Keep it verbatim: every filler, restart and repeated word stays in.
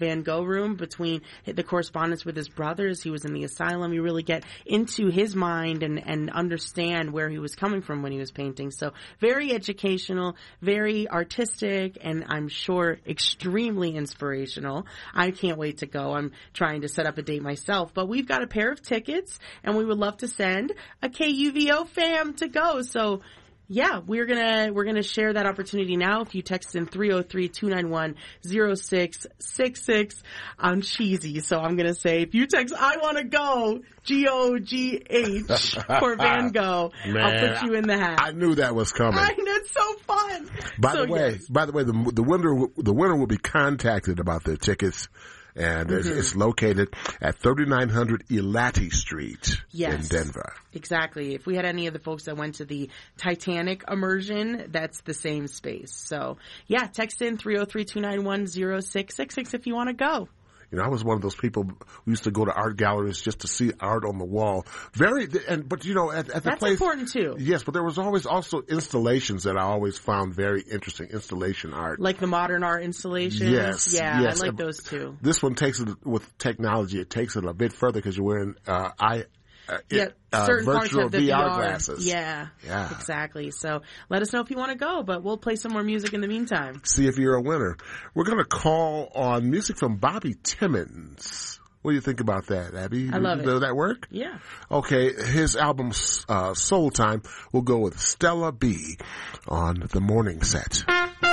Van Gogh room between the correspondence with his brothers. He was in the asylum. You really get into his mind and, and understand where he was coming from when he was painting. So very educational, very artistic, and I'm sure extremely inspirational. I can't wait to go. I'm trying to set up a date myself, but we've got a pair of tickets and we would love to send a K U V O fam to go. So yeah, we're gonna we're gonna share that opportunity now. If you text in three oh three, two nine one, oh six six six, I'm cheesy, so I'm gonna say if you text I wanna go, G O G H for Van Gogh, Man, I'll put you in the hat. I knew that was coming. I know, it's so fun. By so, the way, yes. by the way, the the winner the winner will be contacted about their tickets. And mm-hmm. it's located at thirty-nine hundred Elati Street yes, in Denver. Exactly. If we had any of the folks that went to the Titanic immersion, that's the same space. So, yeah, text in three oh three, two nine one, oh six six six if you want to go. You know, I was one of those people who used to go to art galleries just to see art on the wall. Very, and but you know, at, at the That's place, important too. Yes, but there was always also installations that I always found very interesting. Installation art, like the modern art installations. Yes, yeah, yes. I like those too. This one takes it with technology. It takes it a bit further because you're wearing uh, I. Uh, yeah, uh, certain parts virtual of the V R, V R glasses. Yeah, yeah, exactly. So let us know if you want to go, but we'll play some more music in the meantime. See if you're a winner. We're going to call on music from Bobby Timmons. What do you think about that, Abby? I love Does it. Does that work? Yeah. Okay, his album uh, Soul Time will go with Stella B on the morning set.